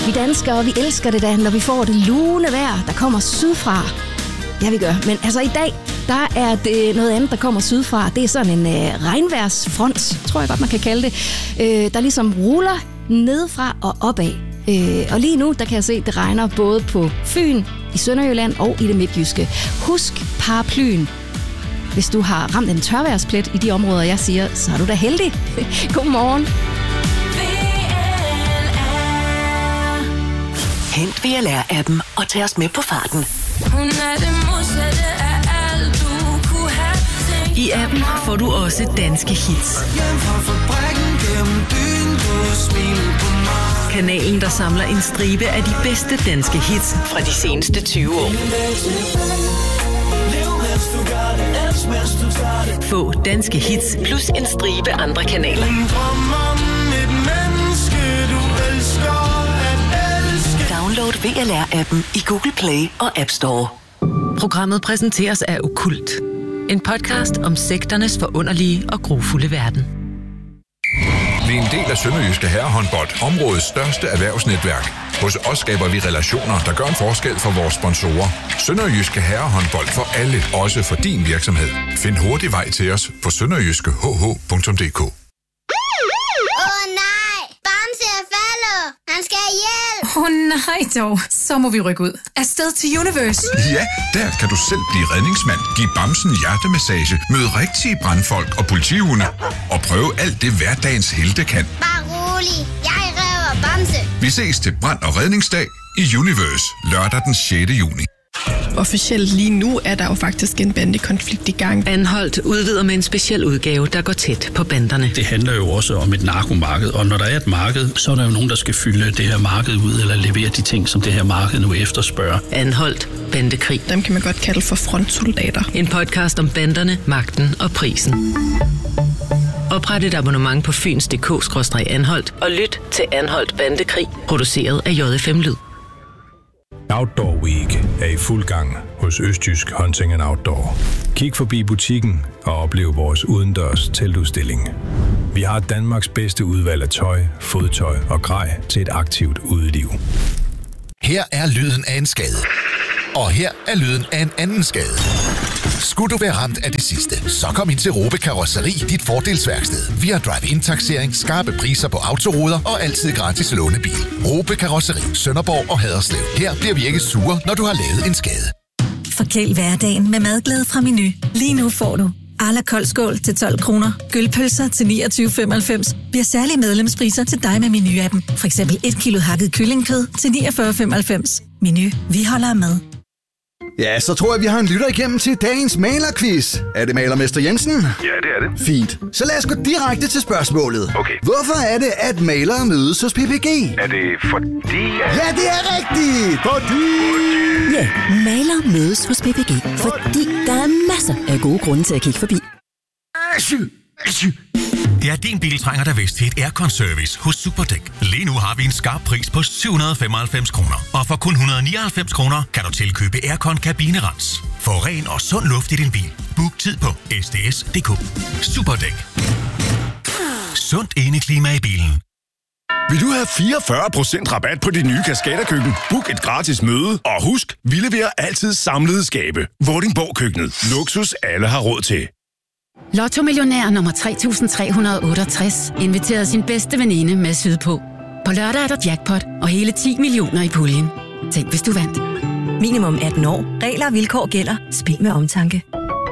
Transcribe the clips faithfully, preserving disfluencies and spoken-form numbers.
Vi danskere, vi elsker det da, når vi får det lune vejr, der kommer sydfra. Ja, vi gør. Men altså i dag, der er det noget andet, der kommer sydfra. Det er sådan en øh, regnværsfront, tror jeg godt, man kan kalde det, øh, der ligesom ruller nedefra og opad. Øh, og lige nu, der kan jeg se, det regner både på Fyn, i Sønderjylland og i det midtjyske. Husk paraplyen. Hvis du har ramt en tørvejrsplet i de områder, jeg siger, så er du da heldig. Godmorgen. Hent V L R-appen og tag os med på farten. Hun er det modsatte af alt, du kunne have tænkt. I appen får du også danske hits. Kanalen, der samler en stribe af de bedste danske hits fra de seneste tyve år. Få danske hits plus en stribe andre kanaler. Download V L R-appen i Google Play og App Store. Programmet præsenteres af Okkult. En podcast om sekternes forunderlige og grufulde verden. Vi er en del af Sønderjyske Herrehåndbold, områdets største erhvervsnetværk. Hos os skaber vi relationer, der gør en forskel for vores sponsorer. Sønderjyske Herrehåndbold for alle, også for din virksomhed. Find hurtig vej til os på sønderjyske h h punktum d k. Han skal hjælp! Åh oh, nej dog, så må vi rykke ud. Afsted til Universe. Ja, der kan du selv blive redningsmand, give bamsen hjertemassage, møde rigtige brandfolk og politihunde og prøve alt det hverdagens helte kan. Bare rolig, jeg redder bamse. Vi ses til brand- og redningsdag i Universe, lørdag den sjette juni. Officielt lige nu er der jo faktisk en bandekonflikt i gang. Anholdt udvider med en speciel udgave, der går tæt på banderne. Det handler jo også om et narkomarked, og når der er et marked, så er der jo nogen, der skal fylde det her marked ud, eller levere de ting, som det her marked nu efterspørger. Anholdt bandekrig. Dem kan man godt kalde for frontsoldater. En podcast om banderne, magten og prisen. Opret et abonnement på fyns punktum d k skråstreg anholdt og lyt til Anholdt Bandekrig, produceret af J F M Lyd. Outdoor Week er i fuld gang hos Østjysk Hunting and Outdoor. Kig forbi butikken og oplev vores udendørs teltudstilling. Vi har Danmarks bedste udvalg af tøj, fodtøj og grej til et aktivt udeliv. Her er lyden af en skade. Og her er lyden af en anden skade. Skulle du være ramt af det sidste, så kom ind til Robe Karosseri, dit fordelsværksted. Vi har drive-in-taksering, skarpe priser på autoruder og altid gratis lånebil. Robe Karosseri, Sønderborg og Haderslev. Her bliver vi ikke sure, når du har lavet en skade. Forkæl hverdagen med madglæde fra Menu. Lige nu får du Arla koldskål til tolv kroner, gølpølser til niogtyve femoghalvfems. Vi har særlige medlemspriser til dig med Menu-appen. For eksempel et kilo hakket kyllingekød til niogfyrre femoghalvfems. Menu, vi holder med. Ja, så tror jeg, vi har en lytter igennem til dagens malerquiz. Er det malermester Jensen? Ja, det er det. Fint. Så lad os gå direkte til spørgsmålet. Okay. Hvorfor er det, at malere mødes hos P P G? Er det fordi... At... Ja, det er rigtigt! Fordi... Ja, malere mødes hos P P G, fordi der er masser af gode grunde til at kigge forbi. Det er din bil trænger der vist til et aircon-service hos Superdæk. Lige nu har vi en skarp pris på syv hundrede og femoghalvfems kroner. Og for kun et hundrede og nioghalvfems kroner kan du tilkøbe aircon kabinerens. Få ren og sund luft i din bil. Book tid på s d s punktum d k. Superdæk. Sundt indeklima i bilen. Vil du have fireogfyrre procent rabat på dit nye Kaskaderkøkken? Book et gratis møde. Og husk, vi leverer altid samlede skabe. Vordingborg Køkkenet. Luksus alle har råd til. Lotto-millionær nummer tre tusind tre hundrede og otteogtres inviterede sin bedste veninde med sydpå. På lørdag er der jackpot og hele ti millioner i puljen. Tænk, hvis du vandt. Minimum atten år. Regler og vilkår gælder. Spil med omtanke.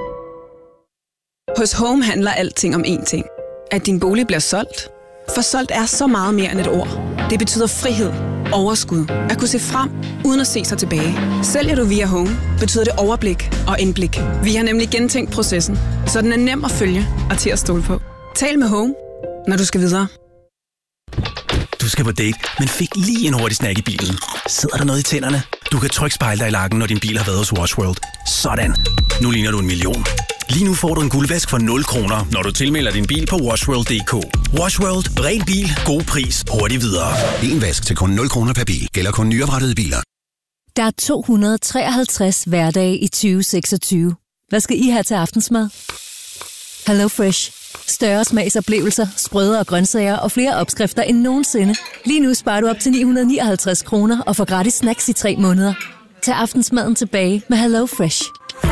Hos Home handler alting om én ting. At din bolig bliver solgt. For solgt er så meget mere end et ord. Det betyder frihed, overskud, at kunne se frem, uden at se sig tilbage. Sælger du via Home, betyder det overblik og indblik. Vi har nemlig gentænkt processen, så den er nem at følge og til at stole på. Tal med Home, når du skal videre. Du skal på date, men fik lige en hurtig snack i bilen. Sidder der noget i tænderne? Du kan trykke spejl dig i lakken, når din bil har været hos Wash World. Sådan. Nu ligner du en million. Lige nu får du en guldvask for nul kroner, når du tilmelder din bil på washworld punktum d k. Wash World. Ren bil. God pris. Hurtigt videre. En vask til kun nul kroner per bil. Gælder kun nyoprettede biler. Der er to hundrede og treoghalvtreds hverdage i tyve seksogtyve. Hvad skal I have til aftensmad? Hello Fresh. Større smagsoplevelser, sprødere grøntsager og flere opskrifter end nogensinde. Lige nu sparer du op til ni hundrede nioghalvtreds kroner og får gratis snacks i tre måneder. Tag aftensmaden tilbage med Hello Fresh.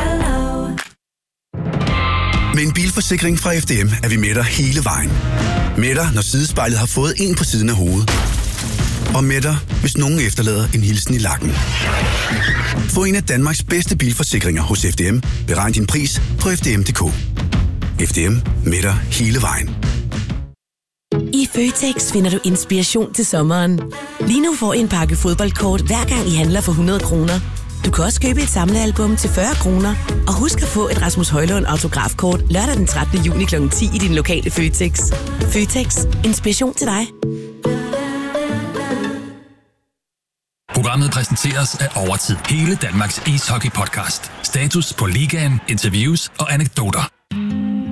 Med en bilforsikring fra F D M er vi med dig hele vejen. Med dig, når sidespejlet har fået en på siden af hovedet. Og med dig, hvis nogen efterlader en hilsen i lakken. Få en af Danmarks bedste bilforsikringer hos F D M. Beregn din pris på f d m punktum d k. F D M, med dig hele vejen. I Føtex finder du inspiration til sommeren. Lige nu får I en pakke fodboldkort, hver gang I handler for hundrede kroner. Du kan også købe et samlealbum til fyrre kroner. Og husk at få et Rasmus Højlund autografkort lørdag den trettende juni klokken ti i din lokale Føtex. Føtex. Inspiration til dig. Programmet præsenteres af Overtid. Hele Danmarks ishockey-podcast. Status på ligaen, interviews og anekdoter.